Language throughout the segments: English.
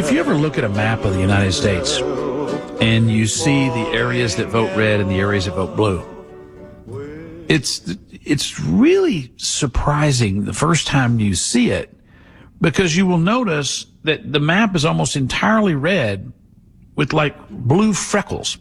if you ever look at a map of the United States and you see the areas that vote red and the areas that vote blue, it's really surprising the first time you see it, because you will notice that the map is almost entirely red with like blue freckles.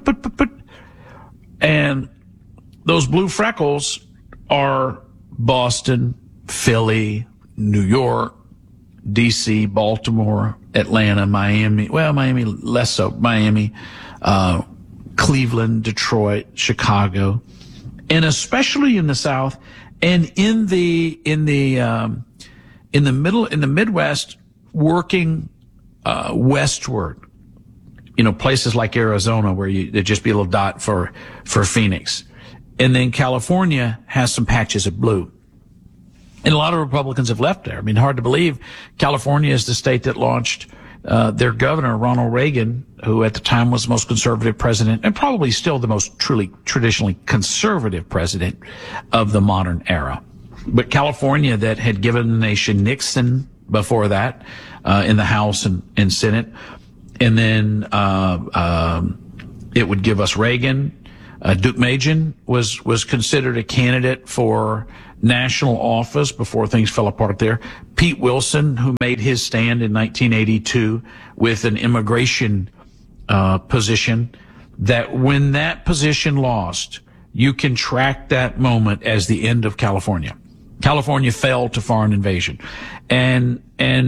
And those blue freckles are Boston, Philly, New York, D.C., Baltimore, Atlanta, Miami. Well, Miami less so. Miami, Cleveland, Detroit, Chicago, and especially in the South and in the middle, in the Midwest, working westward. You know, places like Arizona where there'd just be a little dot for Phoenix. And then California has some patches of blue. And a lot of Republicans have left there. I mean, hard to believe California is the state that launched their governor, Ronald Reagan, who at the time was the most conservative president and probably still the most traditionally conservative president of the modern era. But California, that had given the nation Nixon before that in the House and Senate, and then it would give us Reagan. Duke Majan was considered a candidate for national office before things fell apart there. Pete Wilson, who made his stand in 1982 with an immigration position, that when that position lost, you can track that moment as the end of California. California fell to foreign invasion, and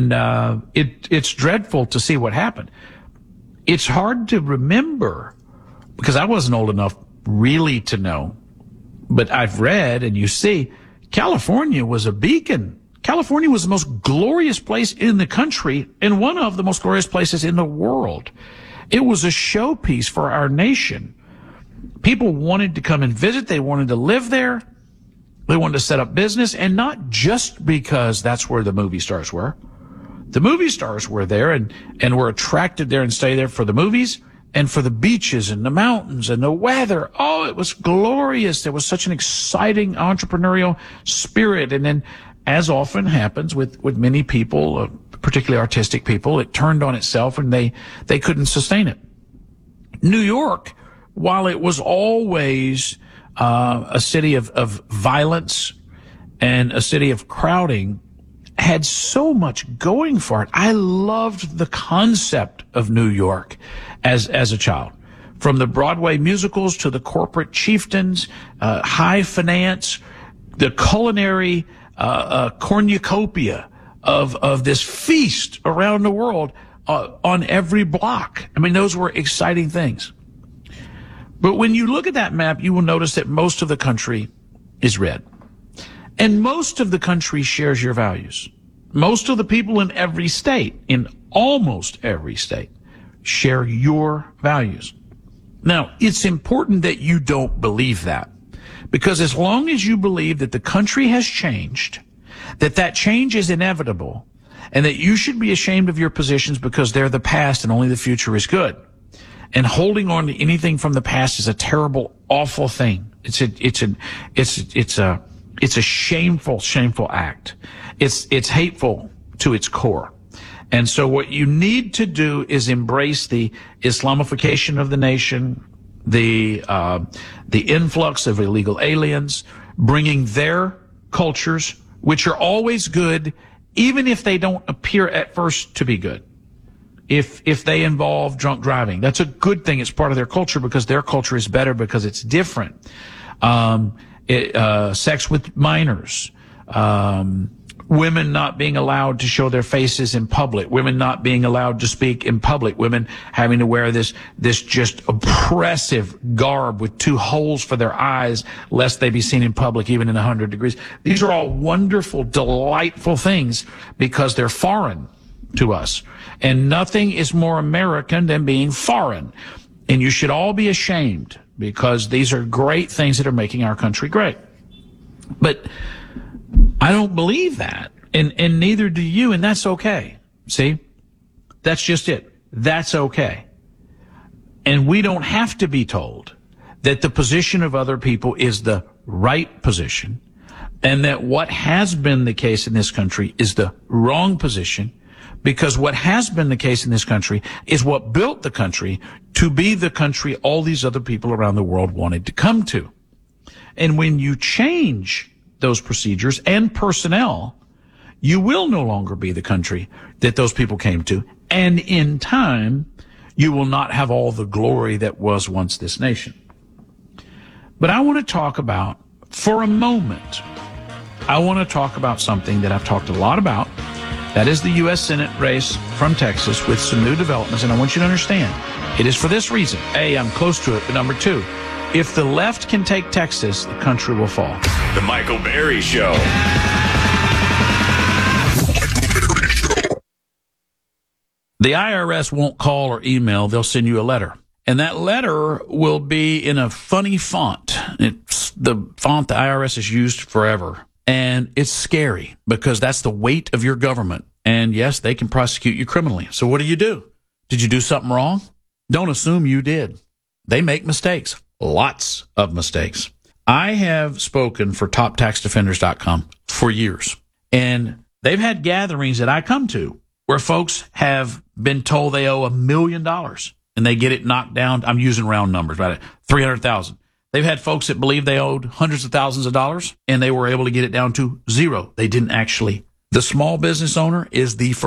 it's dreadful to see what happened. It's hard to remember because I wasn't old enough really to know, but I've read and you see California was a beacon. California was the most glorious place in the country and one of the most glorious places in the world. It was a showpiece for our nation. People wanted to come and visit. They wanted to live there. They wanted to set up business, and not just because that's where the movie stars were. The movie stars were there and were attracted there and stay there for the movies and for the beaches and the mountains and the weather. Oh, it was glorious. There was such an exciting entrepreneurial spirit. And then, as often happens with many people, particularly artistic people, it turned on itself and they couldn't sustain it. New York, while it was always a city of violence and a city of crowding, had so much going for it. I loved the concept of New York as a child. From the Broadway musicals to the corporate chieftains, high finance, the culinary cornucopia of this feast around the world on every block. I mean, those were exciting things. But when you look at that map, you will notice that most of the country is red. And most of the country shares your values. Most of the people in every state, in almost every state, share your values. Now, it's important that you don't believe that, because as long as you believe that the country has changed, that change is inevitable, and that you should be ashamed of your positions because they're the past and only the future is good, and holding on to anything from the past is a terrible, awful thing. It's a shameful act. It's hateful to its core. And so what you need to do is embrace the Islamification of the nation, the influx of illegal aliens, bringing their cultures, which are always good, even if they don't appear at first to be good. If they involve drunk driving, that's a good thing. It's part of their culture because their culture is better because it's different. Sex with minors, women not being allowed to show their faces in public, women not being allowed to speak in public, women having to wear this just oppressive garb with 2 holes for their eyes lest they be seen in public even in 100 degrees. These are all wonderful, delightful things because they're foreign to us. And nothing is more American than being foreign. And you should all be ashamed because these are great things that are making our country great. But I don't believe that, and neither do you, and that's okay. See? That's just it. That's okay. And we don't have to be told that the position of other people is the right position, and that what has been the case in this country is the wrong position, Because what has been the case in this country is what built the country to be the country all these other people around the world wanted to come to. And when you change those procedures and personnel, you will no longer be the country that those people came to. And in time, you will not have all the glory that was once this nation. But I want to talk about, for a moment, I want to talk about something that I've talked a lot about. That is the U.S. Senate race from Texas with some new developments. And I want you to understand, it is for this reason. A, I'm close to it. But number two, if the left can take Texas, the country will fall. The Michael Berry Show. The IRS won't call or email. They'll send you a letter. And that letter will be in a funny font. It's the font the IRS has used forever. And it's scary because that's the weight of your government. And yes, they can prosecute you criminally. So what do? Did you do something wrong? Don't assume you did. They make mistakes. Lots of mistakes. I have spoken for TopTaxDefenders.com for years. And they've had gatherings that I come to where folks have been told they owe $1 million and they get it knocked down. I'm using round numbers, right? 300,000. They've had folks that believe they owed hundreds of thousands of dollars and they were able to get it down to zero. They didn't actually. The small business owner is the first.